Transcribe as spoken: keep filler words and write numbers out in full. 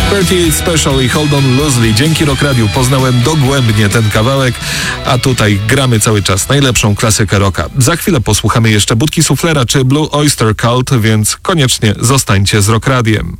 thirty-eight Special i Hold On Loosely. Dzięki Rock Radiu poznałem dogłębnie ten kawałek, a tutaj gramy cały czas najlepszą klasykę rocka. Za chwilę posłuchamy jeszcze Budki Suflera czy Blue Oyster Cult, więc koniecznie zostańcie z Rock Radiem.